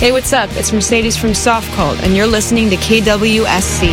Hey, what's up? It's Mercedes from Soft Cult, and you're listening to KWSC.